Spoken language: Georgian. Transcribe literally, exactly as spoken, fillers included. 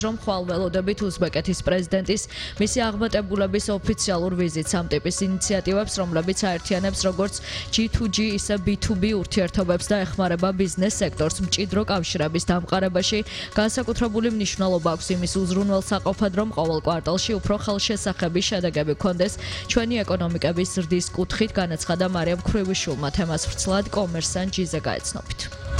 რომ ხვალ ველოდებით უზბეკეთის პრეზიდენტის მისი აღმატებულების ოფიციალურ ვიზიტს ამ ტიპის ინიციატივებს, რომლებიც აერთიანებს როგორც G two G, ისე B two B ურთიერთობებს და ეხმარება ბიზნეს სექტორს მჭიდრო კავშირების დამყარებაში, განსაკუთრებული მნიშვნელობა აქვს იმის უზრუნველსაყოფად, რომ ყოველ კვარტალში უფრო ხელშესახები შედეგები ჰქონდეს ჩვენი ეკონომიკების ზრდის კუთხით, განაცხადა მარიამ ქვრივიშვილმა. თემას ვრცლად კომერსანტ ჯიზე გაეცნობით.